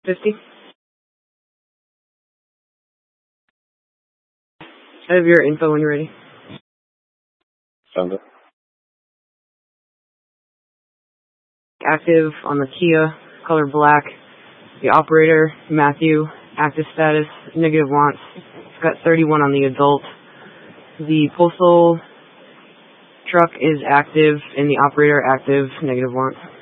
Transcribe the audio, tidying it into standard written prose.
50. I have your info when you're ready. Sounds good. Active on the Kia, color black. The operator, Matthew, active status, negative wants. It's got 31 on the adult. The postal truck is active and the operator active, negative wants.